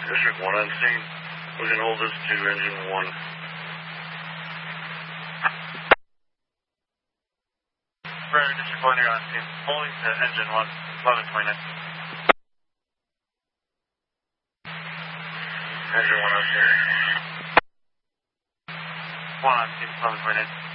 District 1 on scene. We can hold this to engine 1. Right, District 1 here on scene. Holding to engine 1, 1129. Engine 1 on scene. 1 on scene, 1129.